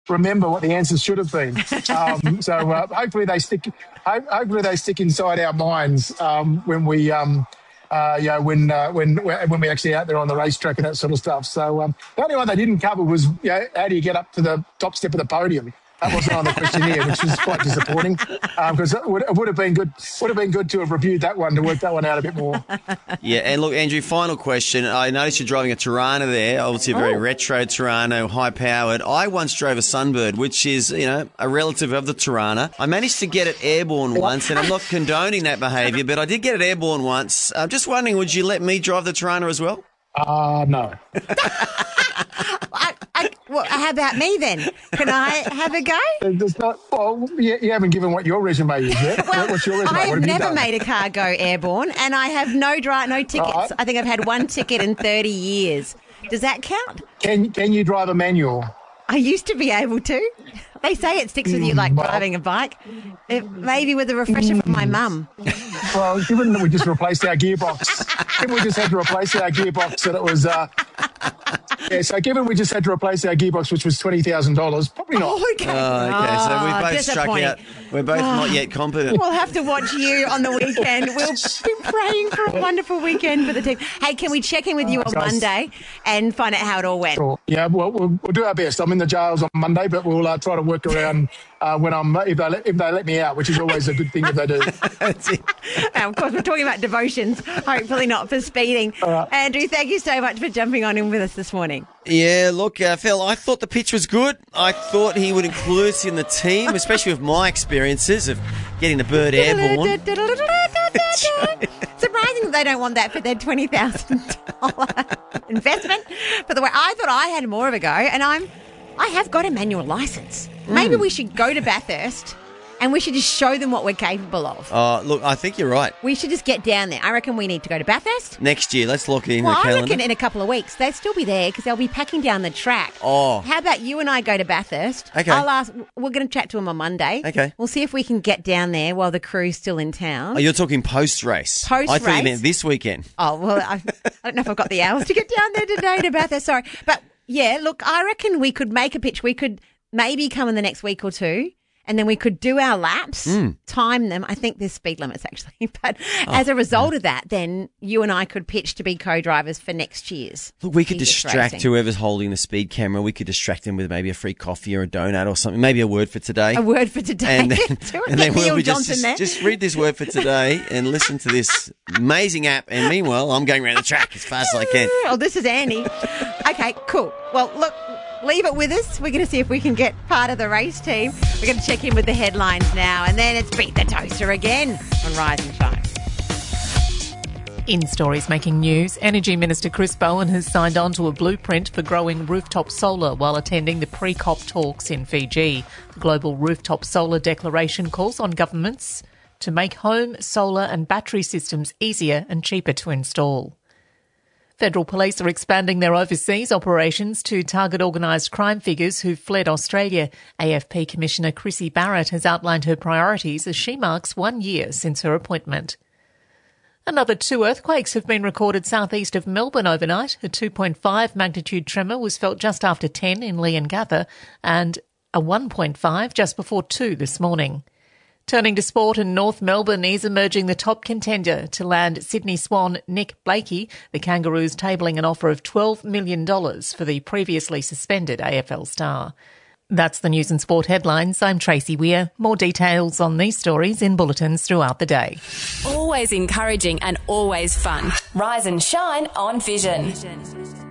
remember what the answers should have been. So hopefully they stick. Hopefully they stick inside our minds when we, when we actually out there on the racetrack and that sort of stuff. So the only one they didn't cover was how do you get up to the top step of the podium. That wasn't on the questionnaire, which was quite disappointing because it would have been good. Would have been good to have reviewed that one to work that one out a bit more. Yeah, and look, Andrew, final question. I noticed you're driving a Tirana there, obviously a very retro Tirana, high-powered. I once drove a Sunbird, which is, a relative of the Tirana. I managed to get it airborne once, and I'm not condoning that behaviour, but I did get it airborne once. I'm just wondering, would you let me drive the Tirana as well? No. Well, how about me then? Can I have a go? There's not. Well, you haven't given what your resume is yet. Well, what's your resume? I have never made a car go airborne, and I have no tickets. Right. I think I've had one ticket in 30 years. Does that count? Can you drive a manual? I used to be able to. They say it sticks with you like driving a bike. Maybe with a refresher from my mum. Well, given that we just replaced our gearbox, given we just had to replace our gearbox, and it was. So given we just had to replace our gearbox, which was $20,000, probably not. Oh, okay. So we both struck out. We're both not yet competent. We'll have to watch you on the weekend. We'll be praying for a wonderful weekend for the team. Hey, can we check in with you on Monday and find out how it all went? Sure. Yeah, well, we'll do our best. I'm in the jails on Monday, but we'll try to work around when I'm if they let me out, which is always a good thing if they do. Now, of course, we're talking about devotions. Hopefully not for speeding. Andrew, thank you so much for jumping on in with us this morning. Yeah, look, Phil, I thought the pitch was good. I thought he would include us in the team, especially with my experiences of getting the bird airborne. Surprising that they don't want that for their $20,000 investment. For the way I thought I had more of a go, and I have got a manual license. Maybe we should go to Bathurst and we should just show them what we're capable of. Look, I think you're right. We should just get down there. I reckon we need to go to Bathurst. Next year, let's lock it in the calendar. I reckon in a couple of weeks. They'll still be there because they'll be packing down the track. Oh. How about you and I go to Bathurst? Okay. We're going to chat to them on Monday. Okay. We'll see if we can get down there while the crew's still in town. Oh, you're talking post-race. Post-race. I thought you meant this weekend. Oh, well, I don't know if I've got the hours to get down there today to Bathurst. Sorry. But, yeah, look, I reckon we could make a pitch. We could maybe come in the next week or two. And then we could do our laps, time them. I think there's speed limits actually. But as a result of that, then you and I could pitch to be co-drivers for next year's. Look, we could distract whoever's holding the speed camera. We could distract them with maybe a free coffee or a donut or something. Maybe a word for today. A word for today. And then we'll just read this word for today and listen to this amazing app. And meanwhile, I'm going around the track as fast as I can. Oh, this is Annie. Okay, cool. Well, look. Leave it with us. We're going to see if we can get part of the race team. We're going to check in with the headlines now, and then it's Beat the Toaster again on Rise and Shine. In stories making news, Energy Minister Chris Bowen has signed on to a blueprint for growing rooftop solar while attending the pre-COP talks in Fiji. The Global Rooftop Solar Declaration calls on governments to make home, solar and battery systems easier and cheaper to install. Federal police are expanding their overseas operations to target organised crime figures who've fled Australia. AFP Commissioner Chrissy Barrett has outlined her priorities as she marks 1 year since her appointment. Another 2 earthquakes have been recorded southeast of Melbourne overnight. A 2.5 magnitude tremor was felt just after 10 in Leongatha and a 1.5 just before 2 this morning. Turning to sport, and North Melbourne is emerging the top contender to land Sydney Swan Nick Blakey. The Kangaroos tabling an offer of $12 million for the previously suspended AFL star. That's the news and sport headlines. I'm Tracy Weir. More details on these stories in bulletins throughout the day. Always encouraging and always fun. Rise and shine on Vision.